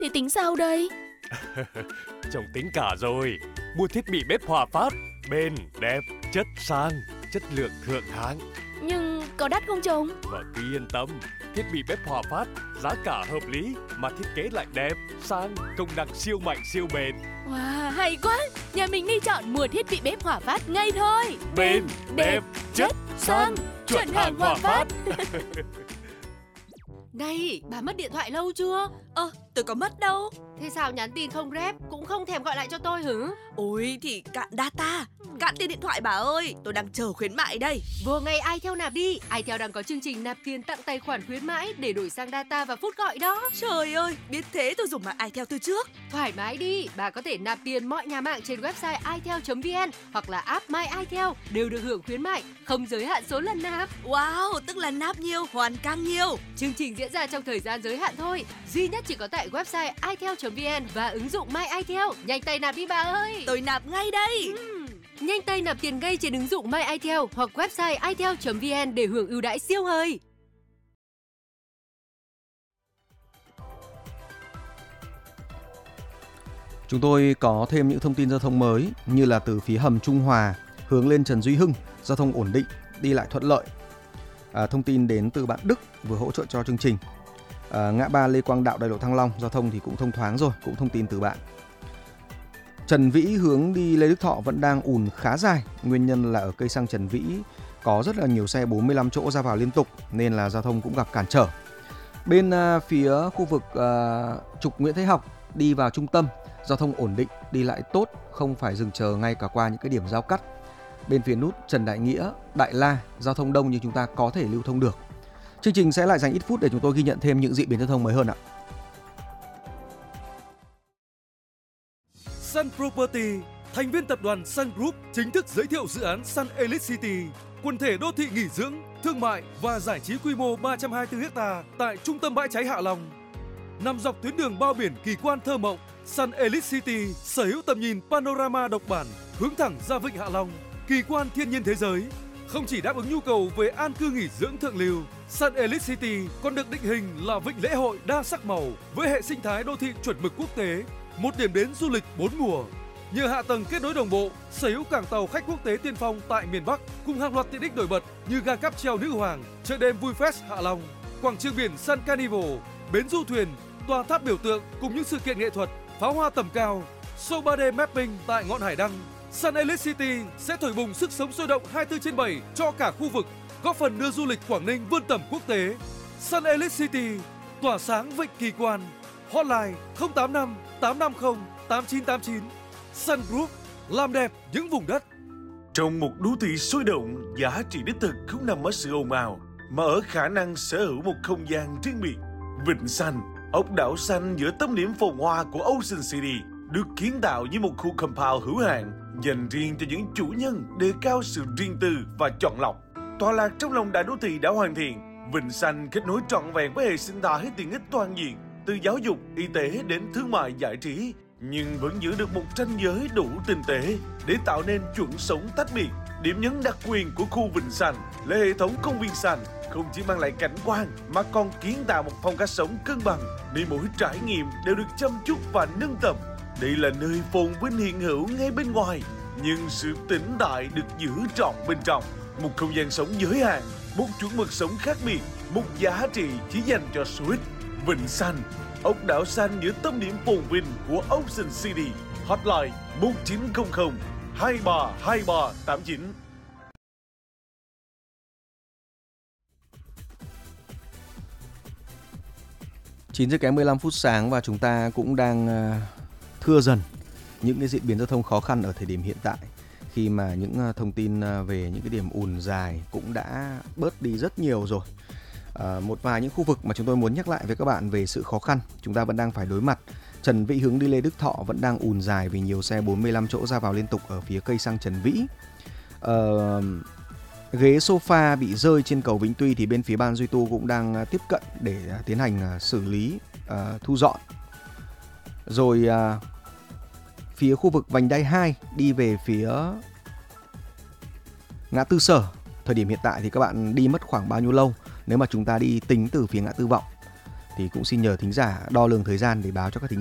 thì tính sao đây? Chồng tính cả rồi. Mua thiết bị bếp Hòa Phát, bền, đẹp, chất sang, chất lượng thượng hạng. Nhưng có đắt không chồng? Và cứ yên tâm, thiết bị bếp Hòa Phát giá cả hợp lý mà thiết kế lại đẹp, sang, công năng siêu mạnh siêu bền. Wow, hay quá! Nhà mình đi chọn mua thiết bị bếp Hòa Phát ngay thôi. Bền, đẹp, chất, sang, chuẩn hàng Hòa Phát. Này, bà mất điện thoại lâu chưa? Tôi có mất đâu. Thế sao nhắn tin không rep, cũng không thèm gọi lại cho tôi hử? Ôi thì cạn data, cạn tiền điện thoại bà ơi. Tôi đang chờ khuyến mại đây. Vừa ngày iTel nạp đi. iTel đang có chương trình nạp tiền tặng tài khoản khuyến mãi để đổi sang data và phút gọi đó. Trời ơi, biết thế tôi dùng mạng iTel từ trước. Thoải mái đi, bà có thể nạp tiền mọi nhà mạng trên website itel.vn hoặc là app My iTel đều được hưởng khuyến mại, không giới hạn số lần nạp. Wow, tức là nạp nhiều, hoàn càng nhiều. Chương trình diễn ra trong thời gian giới hạn thôi, duy nhất chỉ có tại website itel.vn và ứng dụng My iTel. Nhanh tay nạp đi bà ơi. Tôi nạp ngay đây. Nhanh tay nạp tiền ngay trên ứng dụng My iTel hoặc website itel.vn để hưởng ưu đãi siêu hời. Chúng tôi có thêm những thông tin giao thông mới như là từ phía hầm Trung Hòa hướng lên Trần Duy Hưng, giao thông ổn định, đi lại thuận lợi. Thông tin đến từ bạn Đức vừa hỗ trợ cho chương trình. Ngã ba Lê Quang Đạo, đại lộ Thăng Long, giao thông thì cũng thông thoáng rồi, cũng thông tin từ bạn. Trần Vĩ hướng đi Lê Đức Thọ vẫn đang ùn khá dài, nguyên nhân là ở cây xăng Trần Vĩ có rất là nhiều xe 45 chỗ ra vào liên tục nên là giao thông cũng gặp cản trở. Bên phía khu vực trục Nguyễn Thế Học đi vào trung tâm, giao thông ổn định, đi lại tốt, không phải dừng chờ ngay cả qua những cái điểm giao cắt. Bên phía nút Trần Đại Nghĩa, Đại La, giao thông đông nhưng chúng ta có thể lưu thông được. Chương trình sẽ lại dành ít phút để chúng tôi ghi nhận thêm những diễn biến giao thông mới hơn ạ. Sun Property, thành viên tập đoàn Sun Group chính thức giới thiệu dự án Sun Elite City, quần thể đô thị nghỉ dưỡng, thương mại và giải trí quy mô 324 ha tại trung tâm bãi cháy Hạ Long. Nằm dọc tuyến đường bao biển kỳ quan thơ mộng, Sun Elite City sở hữu tầm nhìn panorama độc bản hướng thẳng ra vịnh Hạ Long, kỳ quan thiên nhiên thế giới. Không chỉ đáp ứng nhu cầu về an cư nghỉ dưỡng thượng lưu, Sun Elite City còn được định hình là vịnh lễ hội đa sắc màu với hệ sinh thái đô thị chuẩn mực quốc tế, một điểm đến du lịch 4 mùa. Nhờ hạ tầng kết nối đồng bộ, sở hữu cảng tàu khách quốc tế tiên phong tại miền Bắc cùng hàng loạt tiện ích nổi bật như ga cáp treo Nữ Hoàng, chợ đêm Vui Fest Hạ Long, quảng trường biển Sun Carnival, bến du thuyền, tòa tháp biểu tượng cùng những sự kiện nghệ thuật, pháo hoa tầm cao, show 3D mapping tại ngọn hải đăng. Sun Elite City sẽ thổi bùng sức sống sôi động 24/7 cho cả khu vực, góp phần đưa du lịch Quảng Ninh vươn tầm quốc tế. Sun Elite City, tỏa sáng vịnh kỳ quan. Hotline 085 850 8989. Sun Group, làm đẹp những vùng đất. Trong một đô thị sôi động, giá trị đích thực không nằm ở sự ồn ào, mà ở khả năng sở hữu một không gian riêng biệt. Vịnh Xanh, ốc đảo xanh giữa tâm điểm phồn hoa của Ocean City, được kiến tạo như một khu compound hữu hạn dành riêng cho những chủ nhân đề cao sự riêng tư và chọn lọc. Tọa lạc trong lòng đại đô thị đã hoàn thiện, Vịnh Xanh kết nối trọn vẹn với hệ sinh thái tiện ích toàn diện, từ giáo dục, y tế đến thương mại giải trí, nhưng vẫn giữ được một ranh giới đủ tinh tế để tạo nên chuẩn sống tách biệt. Điểm nhấn đặc quyền của khu Vịnh Xanh là hệ thống công viên xanh không chỉ mang lại cảnh quan mà còn kiến tạo một phong cách sống cân bằng, nơi mỗi trải nghiệm đều được chăm chút và nâng tầm. Đây là nơi phồn vinh hiện hữu ngay bên ngoài, nhưng sự tĩnh tại được giữ trọn bên trong. Một không gian sống giới hạn, một chuẩn mực sống khác biệt, một giá trị chỉ dành cho số ít. Vịnh Xanh, ốc đảo xanh giữa tâm điểm phồn vinh của Ocean City. Hotline 1900 232389. 9 giờ kém 15 phút sáng và chúng ta cũng đang thưa dần những cái diễn biến giao thông khó khăn ở thời điểm hiện tại, khi mà những thông tin về những cái điểm ùn dài cũng đã bớt đi rất nhiều rồi. Một vài những khu vực mà chúng tôi muốn nhắc lại với các bạn về sự khó khăn chúng ta vẫn đang phải đối mặt. Trần Vĩ hướng đi Lê Đức Thọ vẫn đang ùn dài vì nhiều xe 45 chỗ ra vào liên tục ở phía cây xăng Trần Vĩ. Ghế sofa bị rơi trên cầu Vĩnh Tuy thì bên phía ban duy tu cũng đang tiếp cận để tiến hành xử lý, thu dọn. Rồi phía khu vực vành đai 2 đi về phía ngã tư Sở, thời điểm hiện tại thì các bạn đi mất khoảng bao nhiêu lâu nếu mà chúng ta đi tính từ phía ngã tư Vọng. thì cũng xin nhờ thính giả đo lường thời gian để báo cho các thính